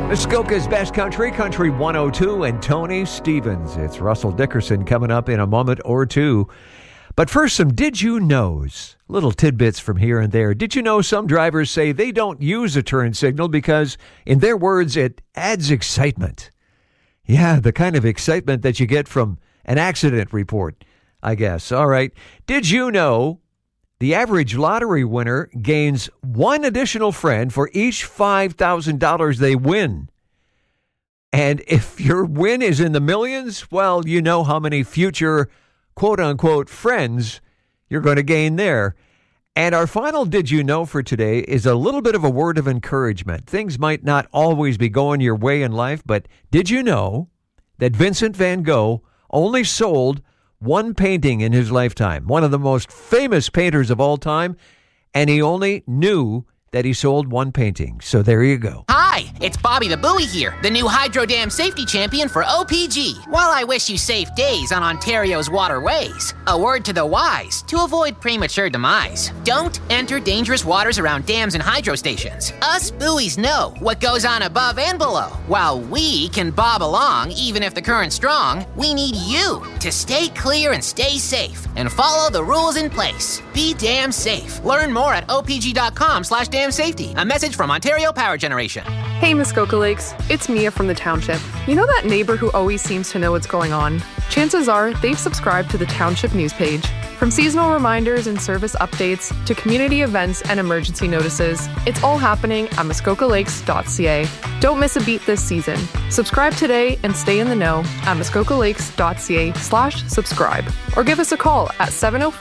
Muskoka's Best Country, Country 102, and Tony Stevens. It's Russell Dickerson coming up in a moment or two. But first, some Did You Knows. Little tidbits from here and there. Did you know some drivers say they don't use a turn signal because, in their words, it adds excitement? Yeah, the kind of excitement that you get from an accident report, I guess. All right. Did you know the average lottery winner gains one additional friend for each $5,000 they win? And if your win is in the millions, well, you know how many future quote-unquote friends you're going to gain there. And our final Did You Know for today is a little bit of a word of encouragement. Things might not always be going your way in life, but did you know that Vincent van Gogh only sold one painting in his lifetime, one of the most famous painters of all time, and he only knew that he sold one painting. So there you go. Hi, it's Bobby the Buoy here, the new Hydro Dam safety champion for OPG. While I wish you safe days on Ontario's waterways, a word to the wise to avoid premature demise. Don't enter dangerous waters around dams and hydro stations. Us buoys know what goes on above and below. While we can bob along even if the current's strong, we need you to stay clear and stay safe and follow the rules in place. Be damn safe. Learn more at opg.com/damsafety. A message from Ontario Power Generation. Hey, Muskoka Lakes. It's Mia from the Township. You know that neighbor who always seems to know what's going on? Chances are they've subscribed to the Township news page. From seasonal reminders and service updates to community events and emergency notices, it's all happening at muskokalakes.ca. Don't miss a beat this season. Subscribe today and stay in the know at muskokalakes.ca/subscribe. Or give us a call at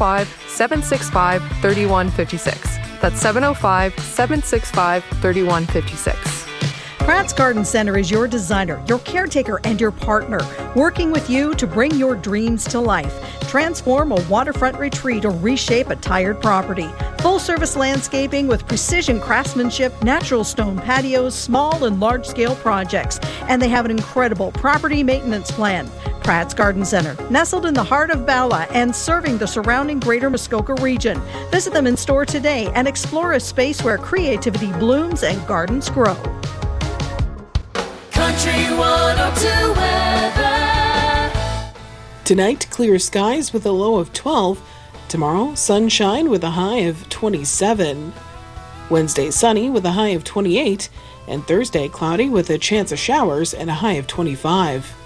705-765-3156. That's 705-765-3156. Pratt's Garden Center is your designer, your caretaker, and your partner, working with you to bring your dreams to life. Transform a waterfront retreat or reshape a tired property. Full-service landscaping with precision craftsmanship, natural stone patios, small and large-scale projects. And they have an incredible property maintenance plan. Pratt's Garden Center, nestled in the heart of Bala and serving the surrounding greater Muskoka region. Visit them in store today and explore a space where creativity blooms and gardens grow. Country 102 weather. Tonight, clear skies with a low of 12. Tomorrow, sunshine with a high of 27. Wednesday, sunny with a high of 28. And Thursday, cloudy with a chance of showers and a high of 25.